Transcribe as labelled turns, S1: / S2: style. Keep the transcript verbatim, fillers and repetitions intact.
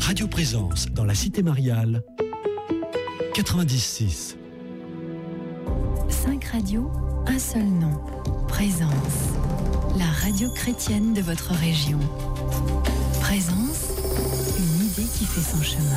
S1: Radio Présence dans la Cité Mariale, quatre-vingt-dix six.
S2: Cinq radios, un seul nom. Présence. La radio chrétienne de votre région. Présence, une idée qui fait son chemin.